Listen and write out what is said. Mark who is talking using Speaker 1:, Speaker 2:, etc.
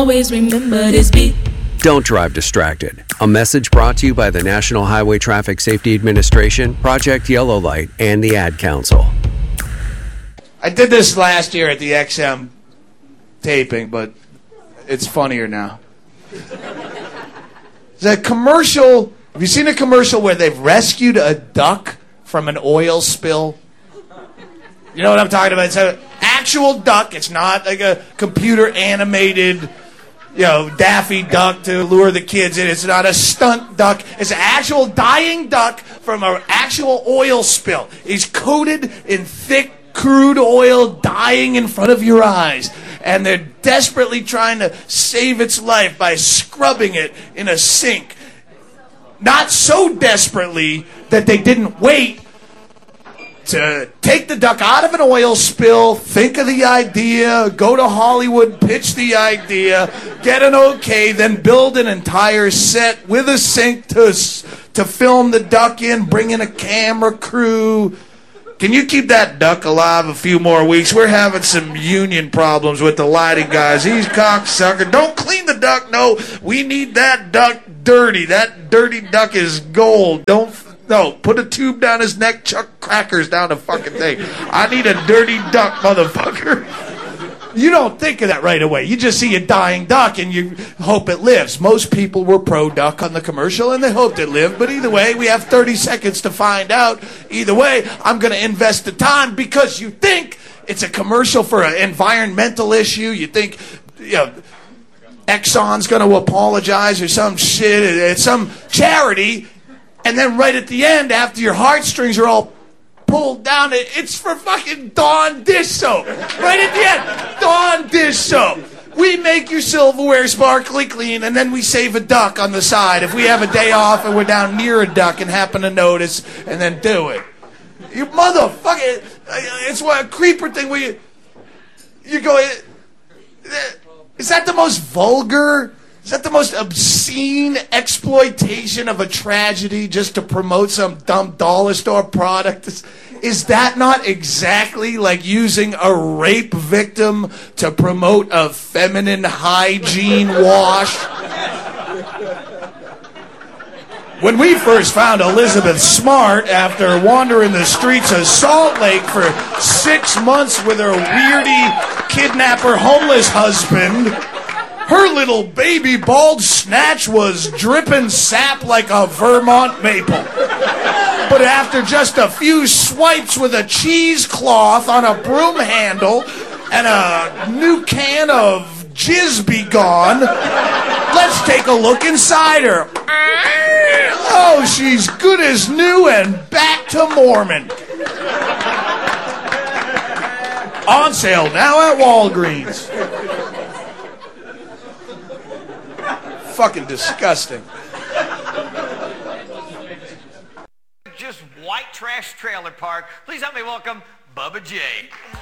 Speaker 1: Always remember this beat.
Speaker 2: Don't drive distracted. A message brought to you by the National Highway Traffic Safety Administration, Project Yellow Light, and the Ad Council.
Speaker 3: I did this last year at the XM taping, but it's funnier now. The commercial, have you seen a commercial where they've rescued a duck from an oil spill? You know what I'm talking about? It's an actual duck. It's not like a computer animated, Daffy Duck to lure the kids in. It's not a stunt duck. It's an actual dying duck from an actual oil spill. He's coated in thick crude oil, dying in front of your eyes. And they're desperately trying to save its life by scrubbing it in a sink. Not so desperately that they didn't wait to take the duck out of an oil spill, think of the idea, go to Hollywood, pitch the idea, get an okay, then build an entire set with a sink to film the duck in, bring in a camera crew. Can you keep that duck alive a few more weeks? We're having some union problems with the lighting guys. He's cocksucker. Don't clean the duck. No, we need that duck dirty. That dirty duck is gold. No, put a tube down his neck, chuck crackers down the fucking thing. I need a dirty duck, motherfucker. You don't think of that right away. You just see a dying duck and you hope it lives. Most people were pro-duck on the commercial and they hoped it lived. But either way, we have 30 seconds to find out. Either way, I'm going to invest the time because you think it's a commercial for an environmental issue. You think, Exxon's going to apologize or some shit. It's some charity. And then right at the end, after your heartstrings are all pulled down, it's for fucking Dawn dish soap. Right at the end, Dawn dish soap. We make your silverware sparkly clean, and then we save a duck on the side if we have a day off and we're down near a duck and happen to notice, and then do it. You motherfucker. It's what a creeper thing where you go, is that the most vulgar? Is that the most obscene exploitation of a tragedy just to promote some dumb dollar store product? Is that not exactly like using a rape victim to promote a feminine hygiene wash? When we first found Elizabeth Smart after wandering the streets of Salt Lake for 6 months with her weirdy kidnapper homeless husband, her little baby bald snatch was dripping sap like a Vermont maple. But after just a few swipes with a cheesecloth on a broom handle and a new can of Jizz Be Gone, let's take a look inside her. Oh, she's good as new and back to Mormon. On sale now at Walgreens. Fucking disgusting.
Speaker 4: Just white trash trailer park. Please help me welcome Bubba J.